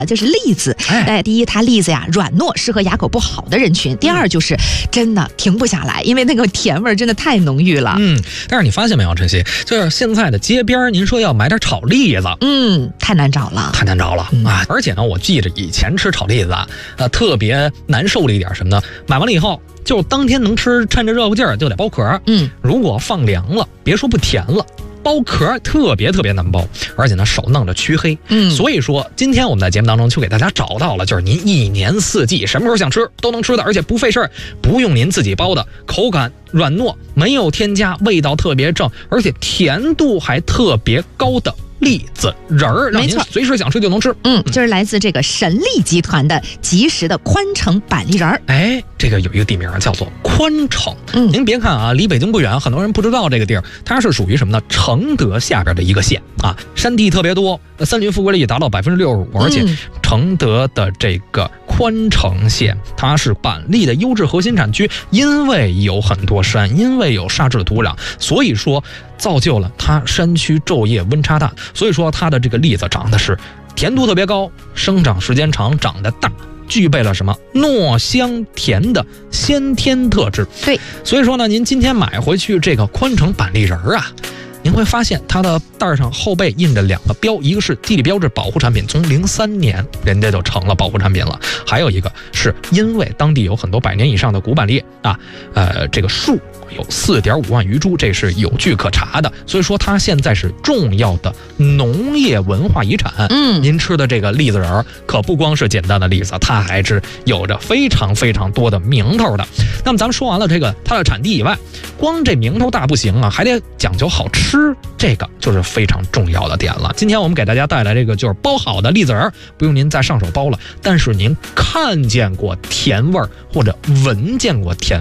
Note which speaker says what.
Speaker 1: 就是栗子。第一，它栗子呀软糯，适合牙口不好的人群。第二，就是真的停不下来，因为那个甜味真的太浓郁了。
Speaker 2: 但是你发现没有，晨曦，就是现在的街边，您说要买点炒栗子，
Speaker 1: 太难找了，
Speaker 2: 啊！而且呢，我记着以前吃炒栗子特别难受的一点什么呢？买完了以后，就当天能吃，趁着热乎劲儿就得剥壳。如果放凉了，别说不甜了。剥壳特别难剥，而且呢手弄着黢黑。所以说今天我们在节目当中就给大家找到了，就是您一年四季什么时候想吃都能吃的，而且不费事儿，不用您自己剥的，口感软糯，没有添加，味道特别正，而且甜度还特别高的栗子仁儿，让您随时想吃就能吃。
Speaker 1: 就是来自这个神栗集团的即食的宽城板栗仁儿。
Speaker 2: 这个有一个地名叫做宽城。您别看啊，离北京不远，很多人不知道这个地儿，它是属于什么呢？承德下边的一个县啊，山地特别多，森林覆盖率达到65%，而且承德的这个宽城县，它是板栗的优质核心产区，因为有很多山，因为有沙质的土壤，所以说造就了它山区昼夜温差大，所以说它的这个栗子长得是甜度特别高，生长时间长，长得大，具备了什么糯香甜的先天特质。
Speaker 1: 对，
Speaker 2: 所以说呢，您今天买回去这个宽城板栗仁儿啊，您会发现它的袋上后背印着2个标，一个是地理标志保护产品，从03年人家就成了保护产品了，还有一个是因为当地有很多100年以上的古板栗啊，这个树有4.5万余株，这是有据可查的，所以说它现在是重要的农业文化遗产。您吃的这个栗子仁儿可不光是简单的栗子，它还是有着非常多的名头的。那么咱们说完了这个它的产地以外，光这名头大不行啊，还得讲究好吃，这个就是非常重要的点了。今天我们给大家带来这个就是包好的栗子仁儿，不用您再上手包了，但是您看见过甜味儿或者闻见过甜